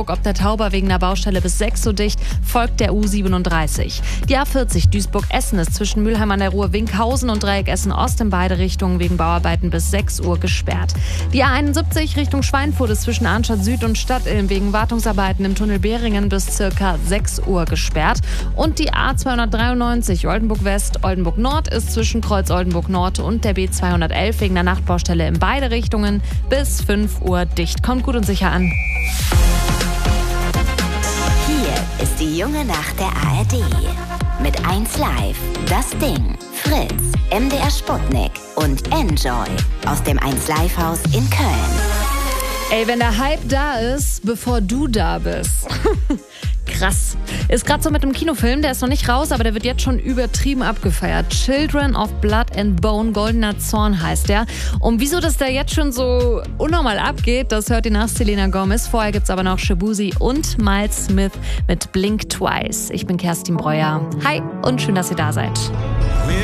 Oldenburg ob der Tauber wegen der Baustelle bis 6 Uhr dicht, folgt der U37. Die A40 Duisburg-Essen ist zwischen Mülheim an der Ruhr, Winkhausen und Dreieck Essen-Ost in beide Richtungen wegen Bauarbeiten bis 6 Uhr gesperrt. Die A71 Richtung Schweinfurt ist zwischen Arnstadt Süd und Stadtilm wegen Wartungsarbeiten im Tunnel Beringen bis circa 6 Uhr gesperrt. Und die A293 Oldenburg-West, Oldenburg-Nord ist zwischen Kreuz Oldenburg-Nord und der B211 wegen der Nachtbaustelle in beide Richtungen bis 5 Uhr dicht. Kommt gut und sicher an. Hier ist die junge Nacht der ARD. Mit 1 Live, Das Ding, Fritz, MDR Sputnik und Enjoy aus dem 1 Live Haus in Köln. Ey, wenn der Hype da ist, bevor du da bist. Krass. Ist gerade so mit dem Kinofilm, der ist noch nicht raus, aber der wird jetzt schon übertrieben abgefeiert. Children of Blood and Bone, Goldener Zorn heißt der. Und wieso das da jetzt schon so unnormal abgeht, das hört ihr nach Selena Gomez. Vorher gibt's aber noch Shabuzi und Miles Smith mit Blink Twice. Ich bin Kerstin Breuer. Hi und schön, dass ihr da seid.